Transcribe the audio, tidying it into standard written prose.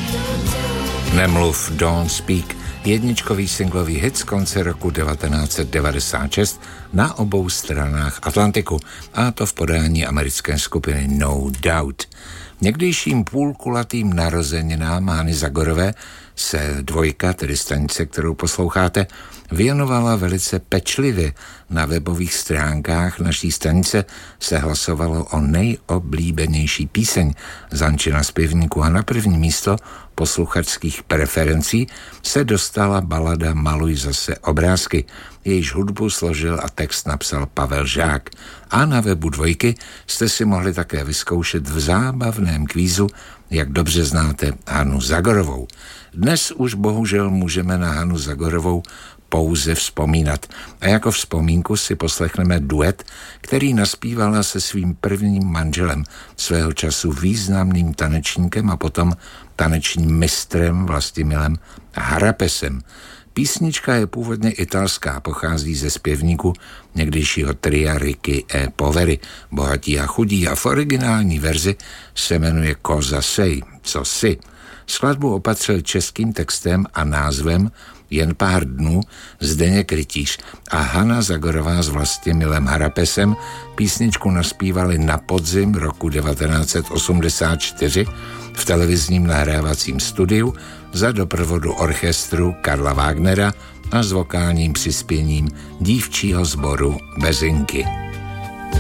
Nemluv, Don't Speak, jedničkový singlový hit z konce roku 1996 na obou stranách Atlantiku, a to v podání americké skupiny No Doubt. Někdejším půlkulatým narozeninám Hany Zagorové se dvojka, tedy stanice, kterou posloucháte, věnovala velice pečlivě. Na webových stránkách naší stanice se hlasovalo o nejoblíbenější píseň z Ančina zpěvníku a na první místo posluchačských preferencí se dostala balada Maluj zase obrázky. Jejíž hudbu složil a text napsal Pavel Žák. A na webu dvojky jste si mohli také vyzkoušet v zábavném kvízu, jak dobře znáte Hanu Zagorovou. Dnes už bohužel můžeme na Hanu Zagorovou pouze vzpomínat. A jako vzpomínku si poslechneme duet, který naspívala se svým prvním manželem, svého času významným tanečníkem a potom tanečním mistrem Vlastimilem Harapesem. Písnička je původně italská, pochází ze zpěvníku někdejšího tria Ricky e Poveri, Bohatí a chudí, a v originální verzi se jmenuje Cosa sei, co si. Skladbu opatřil českým textem a názvem Jen pár dnů Zdeněk Rytíř a Hana Zagorová s Vlastimilem Harapesem písničku naspívali na podzim roku 1984 v televizním nahrávacím studiu za doprovodu orchestru Karla Wagnera a s vokálním přispěním dívčího sboru Bezinky.